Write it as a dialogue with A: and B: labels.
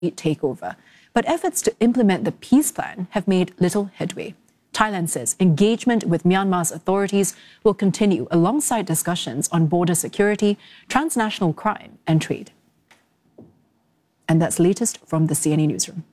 A: takeover. But efforts to implement the peace plan have made little headway. Thailand says engagement with Myanmar's authorities will continue alongside discussions on border security, transnational crime, and trade. And that's latest from the CNA Newsroom.